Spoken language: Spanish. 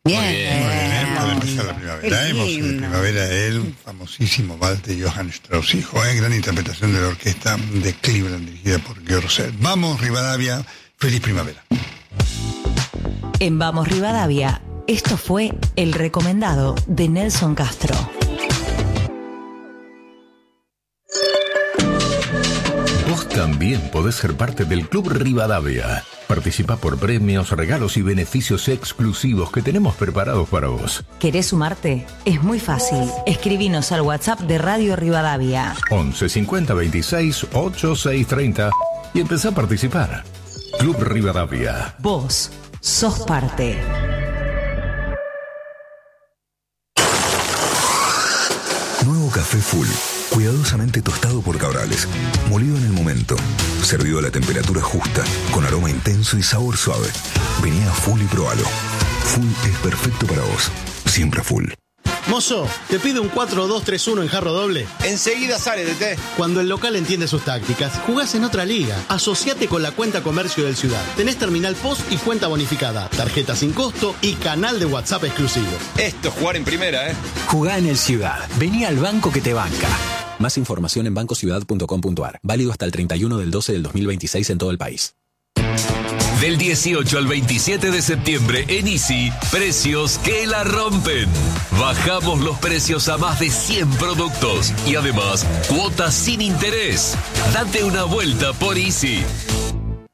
Bien, para empezar la primavera. Hemos de primavera el famosísimo vals de Johann Strauss, hijo, gran interpretación de la orquesta de Cleveland, dirigida por Georg Rosset. Vamos, Rivadavia, feliz primavera. En Vamos, Rivadavia, esto fue el recomendado de Nelson Castro. Vos también podés ser parte del Club Rivadavia. Participa por premios, regalos y beneficios exclusivos que tenemos preparados para vos. ¿Querés sumarte? Es muy fácil. Escribinos al WhatsApp de Radio Rivadavia. 11 50 26 86 30 y empezá a participar. Club Rivadavia. Vos sos parte. Nuevo café Full. Cuidadosamente tostado por Cabrales, molido en el momento, servido a la temperatura justa, con aroma intenso y sabor suave. Vení a Full y probalo. Full es perfecto para vos. Siempre Full. Mozo, te pido un 4-2-3-1 en jarro doble. Enseguida sale de té. Cuando el local entiende sus tácticas, jugás en otra liga. Asociate con la cuenta comercio del Ciudad. Tenés terminal POS y cuenta bonificada, tarjeta sin costo y canal de WhatsApp exclusivo. Esto es jugar en primera, ¿eh? Jugá en el Ciudad. Vení al banco que te banca. Más información en bancociudad.com.ar. Válido hasta el 31 del 12 del 2026 en todo el país. Del 18 al 27 de septiembre en Easy, precios que la rompen. Bajamos los precios a más de 100 productos y además cuotas sin interés. Date una vuelta por Easy.